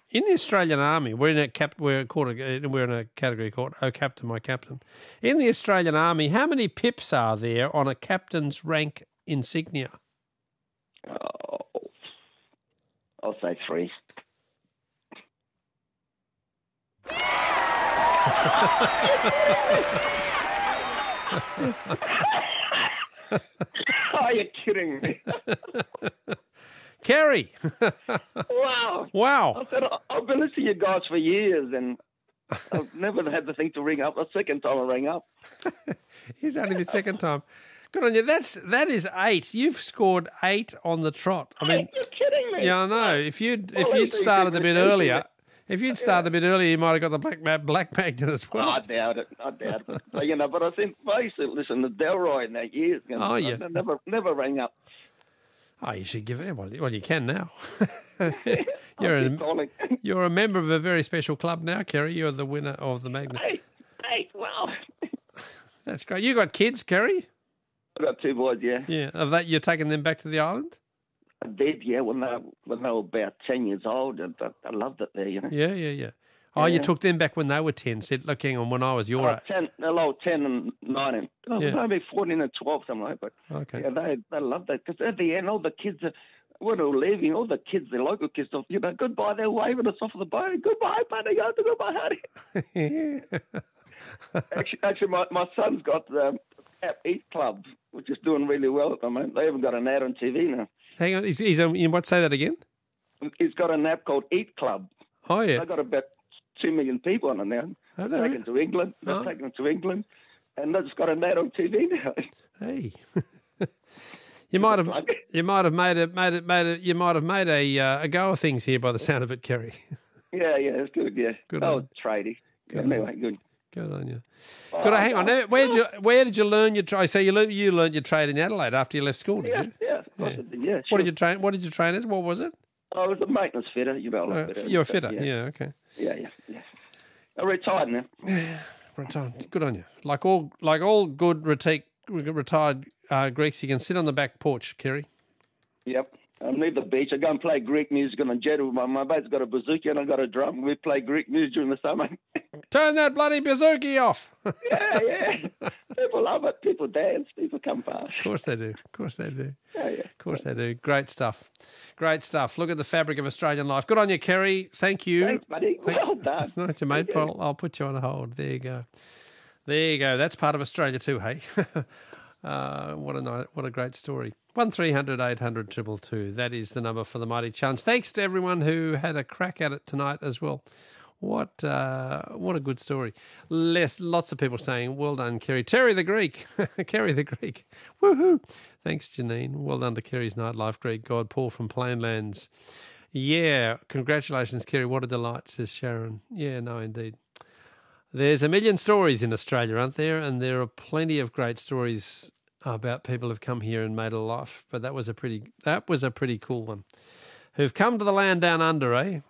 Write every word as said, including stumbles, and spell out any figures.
In the Australian Army, we're in a cap, we're called a, we're in a category called "Oh Captain, My Captain." In the Australian Army, how many pips are there on a captain's rank insignia? Oh, I'll say three. Are you kidding me? Kerry. Wow. Wow. I said, I've been listening to you guys for years and I've never had the thing to ring up. The second time I rang up. He's only the second time. Good on you. That's that is eight. You've scored eight on the trot. I mean, you're kidding me. Yeah, I know. If you'd Well, if you'd these started a things bit are earlier, if you'd started a bit earlier, you might have got the black ma- black magnet as Oh, well. I doubt it. I doubt it. But, you know, but I think I used to listen to Delroy in that years. You know, Oh, yeah. I never, never rang up. Oh, you should give it. Well, well you can now. you're I'll a, keep calling. you're a member of a very special club now, Kerry. You're the winner of the magnet. Hey, hey, well, That's great. You got kids, Kerry? I've got two boys, yeah. Yeah. Of that, you're taking them back to the island? I did, yeah, when they, when they were about ten years old. And I, I loved it there, you know. Yeah, yeah, yeah. Oh, you Yeah. took them back when they were ten. Said, look, hang on, when I was your Oh, age. ten, they're like ten and nine. And, oh, Yeah. maybe fourteen and twelve, something like that. But Okay. yeah, they, they loved that. Because at the end, all the kids, are, when they were leaving, all the kids, the local kids, you know, goodbye, they're waving us off the boat. Goodbye, buddy, goodbye, honey. actually, actually, my, my son's got the App Eat Club, which is doing really well at the moment. They even got an ad on T V now. Hang on. He's, he's um, you what? Say that again? He's got an app called Eat Club. Oh, yeah. They've got about two million people on it now. Oh, They're there taking is. to England. They're Oh. taking it to England. And they've just got an ad on T V now. Hey. You might have, you might have made it, made it, made it. You might have made a uh, a go of things here by the sound of it, Kerry. Yeah, yeah, it's good, yeah. Good Oh, on- tradie. good Yeah, anyway, good. Good on you. Oh, Good. Hang on. Now, Where did you Where did you learn your trade? So you learned you learned your trade in Adelaide after you left school, did Yeah, you? yeah, of course Yeah. I did, yeah, What sure. did you train? What did you train as? What was it? I was a maintenance fitter, you know. Uh, like fitter. you're a fitter. Yeah, Yeah. Okay. yeah, yeah. yeah. I'm retired now. Right on. Good on you. Like all like all good reti- retired uh, Greeks, you can sit on the back porch, Kerry. Yep. I leave the beach. I go and play Greek music on the jet with my, my mate's got a bazooka and I got a drum. We play Greek music during the summer. Turn that bloody bazooki off. Of yeah, yeah. People love it. People dance. People come past. course they do. Of course they do. Yeah, yeah. Of course they do. Great stuff. Great stuff. Look at the fabric of Australian life. Good on you, Kerry. Thank you. Thanks, buddy. Well done. No, it's your mate. Thank you. I'll, I'll put you on hold. There you go. There you go. That's part of Australia too, hey? uh, what a night, what a great story. one three hundred eight hundred two two two. That is the number for the Mighty Chance. Thanks to everyone who had a crack at it tonight as well. What uh, what a good story. Less, lots of people saying, well done, Kerry. Terry the Greek. Kerry the Greek. Woohoo. Thanks, Janine. Well done to Kerry's Nightlife Greek God. Paul from Plainlands. Yeah, congratulations, Kerry. What a delight, says Sharon. Yeah, no, indeed. There's a million stories in Australia, aren't there? And there are plenty of great stories about people who've come here and made a life. But that was a pretty that was a pretty cool one. Who've come to the land down under, eh?